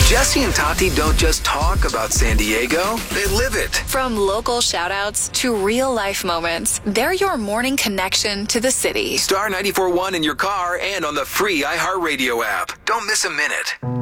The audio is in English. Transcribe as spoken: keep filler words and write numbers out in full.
Jesse and Tati don't just talk about San Diego, they live it. From local shout-outs to real-life moments, they're your morning connection to the city. Star ninety-four point one in your car and on the free iHeartRadio app. Don't miss a minute.